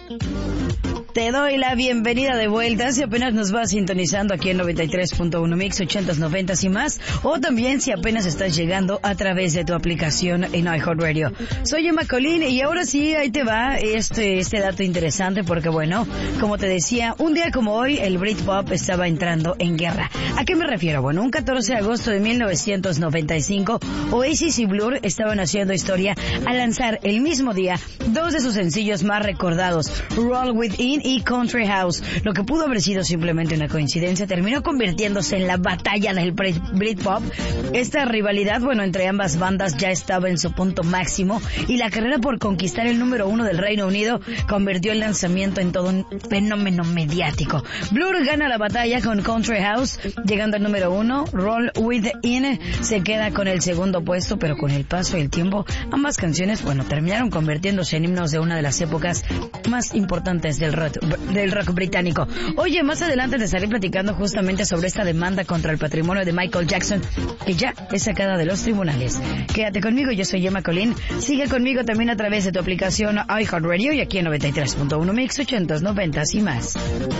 Te doy la bienvenida de vuelta si apenas nos vas sintonizando aquí en 93.1 Mix 80s, 90s y más, o también si apenas estás llegando a través de tu aplicación en iHeartRadio. Soy Emma Colín y ahora sí, ahí te va este dato interesante porque bueno, como te decía, un día como hoy el Britpop estaba entrando en guerra. ¿A qué me refiero? Bueno, un 14 de agosto de 1995, Oasis y Blur estaban haciendo historia al lanzar el mismo día dos de sus sencillos más recordados, Roll Within y Country House. Lo que pudo haber sido simplemente una coincidencia terminó convirtiéndose en la batalla del Britpop. Esta rivalidad, bueno, entre ambas bandas ya estaba en su punto máximo y la carrera por conquistar el número 1 del Reino Unido convirtió el lanzamiento en todo un fenómeno mediático. Blur gana la batalla con Country House, llegando al número 1. Roll Within se queda con el segundo puesto, pero con el paso del tiempo, ambas canciones, bueno, terminaron convirtiéndose en himnos de una de las épocas más importantes del rock británico. Oye, más adelante te estaré platicando justamente sobre esta demanda contra el patrimonio de Michael Jackson, que ya es sacada de los tribunales. Quédate conmigo, yo soy Emma Colín. Sigue conmigo también a través de tu aplicación iHeartRadio y aquí en 93.1 Mix 80s, 90s y más.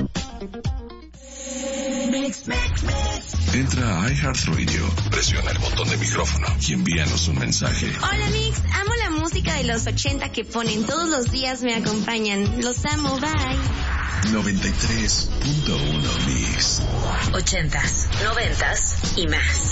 Entra a iHeartRadio, presiona el botón de micrófono y envíanos un mensaje. Hola Mix, amo la música de los 80 que ponen todos los días, me acompañan. Los amo, bye. 93.1 Mix 80s, 90s y más.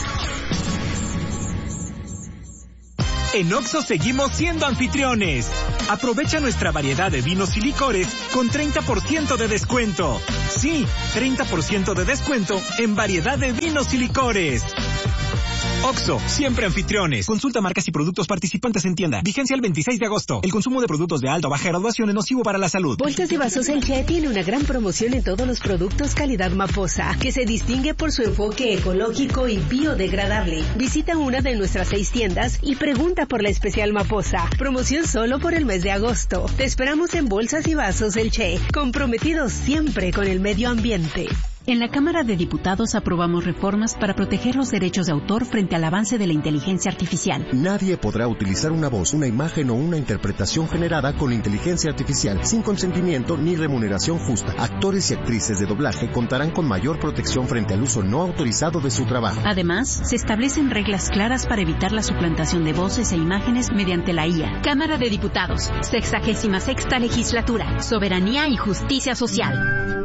En Oxxo seguimos siendo anfitriones. Aprovecha nuestra variedad de vinos y licores con 30% de descuento. Sí, 30% de descuento en variedad de vinos y licores. Oxxo, siempre anfitriones. Consulta marcas y productos participantes en tienda. Vigencia el 26 de agosto. El consumo de productos de alta o baja graduación es nocivo para la salud. Bolsas y Vasos El Che tiene una gran promoción en todos los productos calidad Maposa, que se distingue por su enfoque ecológico y biodegradable. Visita una de nuestras 6 tiendas y pregunta por la especial Maposa. Promoción solo por el mes de agosto. Te esperamos en Bolsas y Vasos El Che, comprometidos siempre con el medio ambiente. En la Cámara de Diputados aprobamos reformas para proteger los derechos de autor frente al avance de la inteligencia artificial. Nadie podrá utilizar una voz, una imagen o una interpretación generada con inteligencia artificial sin consentimiento ni remuneración justa. Actores y actrices de doblaje contarán con mayor protección frente al uso no autorizado de su trabajo. Además, se establecen reglas claras para evitar la suplantación de voces e imágenes mediante la IA. Cámara de Diputados, 66ª Legislatura, Soberanía y Justicia Social.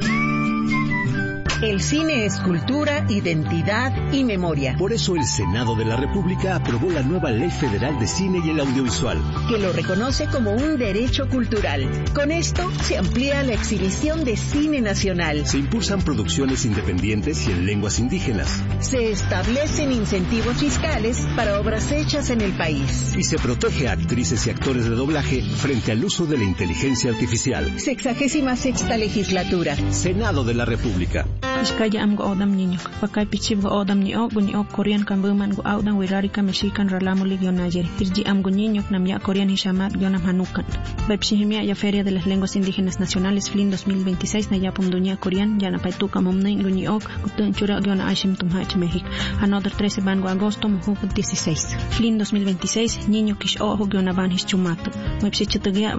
El cine es cultura, identidad y memoria. Por eso el Senado de la República aprobó la nueva Ley Federal de Cine y el Audiovisual, que lo reconoce como un derecho cultural. Con esto se amplía la exhibición de cine nacional. Se impulsan producciones independientes y en lenguas indígenas. Se establecen incentivos fiscales para obras hechas en el país. Y se protege a actrices y actores de doblaje frente al uso de la inteligencia artificial. 66ª Legislatura. Senado de la República. Iskaya am go odam niño, pakay pichib go odam ni o Korean kambuman go audan wirarika mexican ralamu ligio nayer. Irji am go niño namya Korean hishamat gionam hanukan. Bepsihimia ya Feria de las Lenguas Indígenas Nacionales FLIN 2026 na yapum dunya Korean ya na paituka momnay guniok gutun chura giona aishim tumhach México. Another 13 ban go agosto muhu 16. FLIN 2026 niño kish ojo giona ban hischumato. Mepsichitugia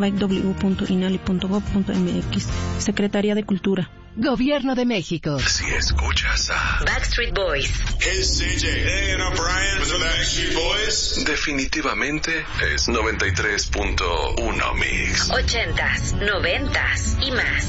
www.inali.gov.mx. Secretaría de Cultura. Gobierno de México. Si escuchas a Backstreet Boys, Hey CJ, hey, I'm Brian with the Backstreet Boys. definitivamente es 93.1 Mix 80s, 90s y más.